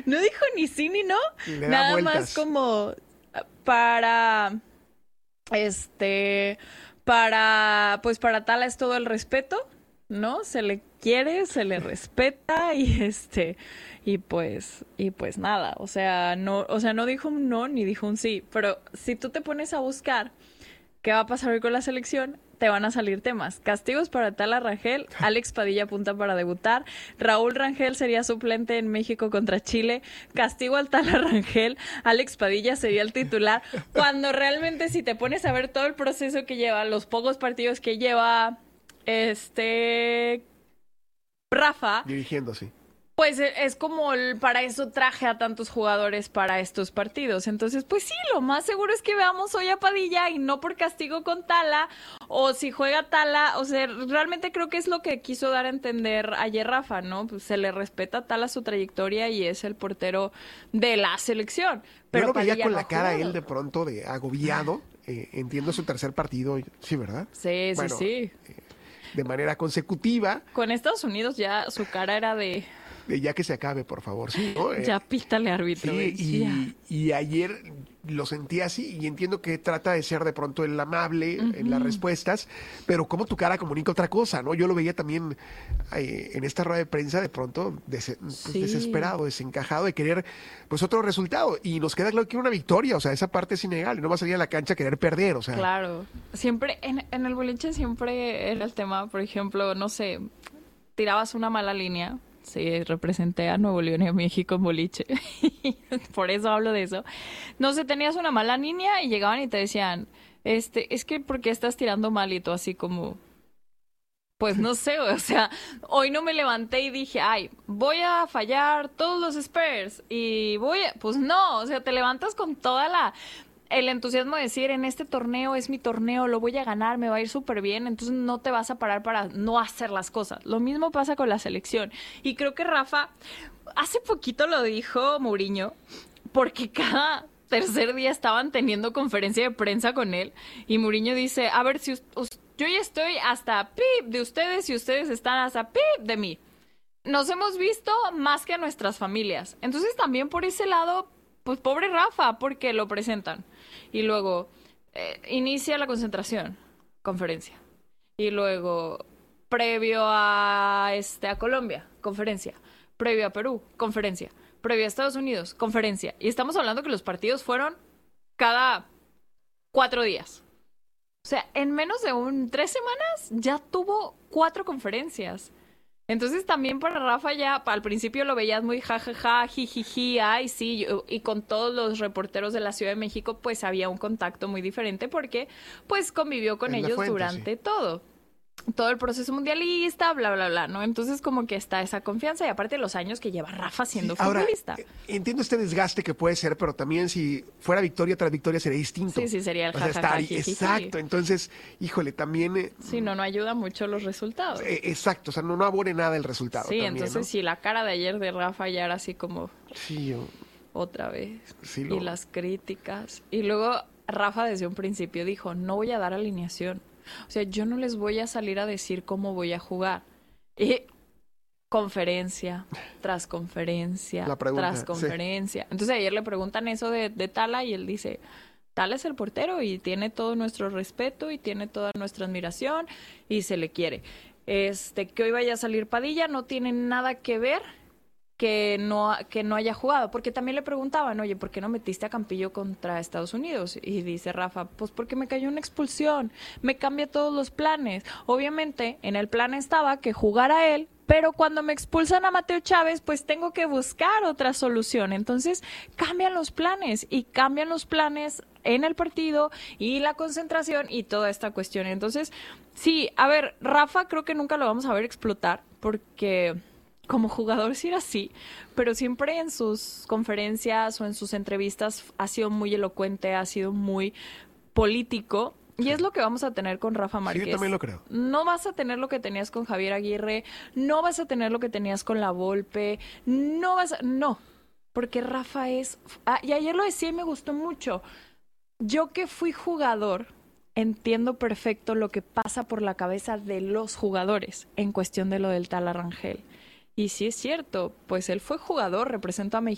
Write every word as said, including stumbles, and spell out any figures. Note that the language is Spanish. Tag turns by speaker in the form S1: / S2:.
S1: No dijo ni sí ni no.
S2: Le da
S1: Nada
S2: vueltas.
S1: más como para, este, para, pues para Tala es todo el respeto, ¿no? Se le quiere, se le respeta y este, y pues, y pues nada, o sea, no, o sea, no dijo un no ni dijo un sí, pero si tú te pones a buscar qué va a pasar hoy con la selección, te van a salir temas. Castigos para Tala Rangel, Alex Padilla apunta para debutar, Raúl Rangel sería suplente en México contra Chile, castigo al Tala Rangel, Alex Padilla sería el titular, cuando realmente si te pones a ver todo el proceso que lleva, los pocos partidos que lleva este Rafa,
S2: Dirigiendo, sí.
S1: pues es como el, para eso traje a tantos jugadores para estos partidos. Entonces, pues sí, lo más seguro es que veamos hoy a Padilla y no por castigo con Tala, o si juega Tala, o sea, realmente creo que es lo que quiso dar a entender ayer Rafa, ¿no? Pues se le respeta a Tala su trayectoria y es el portero de la selección. Pero
S2: Yo lo veía
S1: Padilla
S2: con
S1: no
S2: la
S1: ha
S2: cara
S1: jugado.
S2: él de pronto de agobiado. Eh, entiendo su tercer partido, sí, ¿verdad?
S1: Sí,
S2: Bueno,
S1: sí, sí.
S2: De manera consecutiva,
S1: Con Estados Unidos ya su cara era de...
S2: de ya que se acabe, por favor, sí, ¿no? Eh,
S1: Ya pítale, árbitro.
S2: Sí,
S1: güey, ya.
S2: y, y ayer lo sentí así y entiendo que trata de ser de pronto el amable uh-huh. en las respuestas, pero como tu cara comunica otra cosa, ¿no? Yo lo veía también eh, en esta rueda de prensa de pronto des-
S1: Sí.
S2: desesperado, desencajado de querer pues otro resultado y nos queda claro que una victoria, o sea, esa parte es innegable, no va a salir a la cancha a querer perder, o sea.
S1: Claro, siempre en, en el boliche siempre era el tema, por ejemplo, no sé, tirabas una mala línea. Sí, representé a Nuevo León y a México en boliche. Por eso hablo de eso. No sé, tenías una mala línea y llegaban y te decían, este, es que ¿por qué estás tirando mal? Y tú así como, pues no sé, o sea, hoy no me levanté y dije, ay, voy a fallar todos los spares y voy a, pues no, o sea, te levantas con toda la... el entusiasmo de decir, en este torneo es mi torneo, lo voy a ganar, me va a ir súper bien, entonces no te vas a parar para no hacer las cosas. Lo mismo pasa con la selección. Y creo que Rafa, hace poquito lo dijo Mourinho, porque cada tercer día estaban teniendo conferencia de prensa con él, y Mourinho dice, a ver, si us- us- yo ya estoy hasta pip de ustedes y ustedes están hasta pip de mí. Nos hemos visto más que a nuestras familias. Entonces también por ese lado, pues pobre Rafa, porque lo presentan. Y luego eh, inicia la concentración, conferencia. Y luego, previo a, este, a Colombia, conferencia. Previo a Perú, conferencia. Previo a Estados Unidos, conferencia. Y estamos hablando que los partidos fueron cada cuatro días. O sea, en menos de un tres semanas ya tuvo cuatro conferencias. Entonces también para Rafa ya al principio lo veías muy jajaja, jijiji, ay sí, yo- y con todos los reporteros de la Ciudad de México pues había un contacto muy diferente porque pues convivió con
S2: En la
S1: ellos
S2: fuente,
S1: durante
S2: sí.
S1: todo. Todo el proceso mundialista, bla, bla, bla, ¿no? Entonces como que está esa confianza y aparte los años que lleva Rafa siendo
S2: Sí, ahora,
S1: futbolista.
S2: eh, entiendo este desgaste que puede ser, pero también si fuera victoria tras victoria sería distinto.
S1: Sí, sí, sería el
S2: O sea,
S1: jajaja,
S2: estar-
S1: jijiji.
S2: exacto, entonces, híjole, también... eh,
S1: Sí, no, no ayuda mucho los resultados.
S2: eh, exacto, o sea, no, no abone nada el resultado.
S1: Sí,
S2: también,
S1: entonces
S2: ¿no?
S1: sí, la cara de ayer de Rafa ya era así como...
S2: Sí, yo-
S1: otra vez.
S2: Sí,
S1: Y
S2: lo-
S1: las críticas. Y luego Rafa desde un principio dijo, no voy a dar alineación. O sea, yo no les voy a salir a decir cómo voy a jugar. Y conferencia, tras conferencia,
S2: La pregunta,
S1: tras
S2: sí.
S1: conferencia. Entonces ayer le preguntan eso de, de Tala y él dice, Tala es el portero y tiene todo nuestro respeto y tiene toda nuestra admiración y se le quiere. Este, que hoy vaya a salir Padilla no tiene nada que ver que no, que no haya jugado, porque también le preguntaban, oye, ¿por qué no metiste a Campillo contra Estados Unidos? Y dice Rafa, pues porque me cayó una expulsión, me cambia todos los planes. Obviamente, en el plan estaba que jugara él, pero cuando me expulsan a Mateo Chávez, pues tengo que buscar otra solución. Entonces, cambian los planes y cambian los planes en el partido y la concentración y toda esta cuestión. Entonces, sí, a ver, Rafa creo que nunca lo vamos a ver explotar porque... como jugador sí era así, pero siempre en sus conferencias o en sus entrevistas ha sido muy elocuente, ha sido muy político. Y es lo que vamos a tener con Rafa Márquez.
S2: Sí, yo también lo creo.
S1: No vas a tener lo que tenías con Javier Aguirre, no vas a tener lo que tenías con La Volpe, no vas a... No, porque Rafa es... Ah, y ayer lo decía y me gustó mucho. Yo que fui jugador, entiendo perfecto lo que pasa por la cabeza de los jugadores en cuestión de lo del Tala Rangel. Y sí es cierto, pues él fue jugador, representó a México.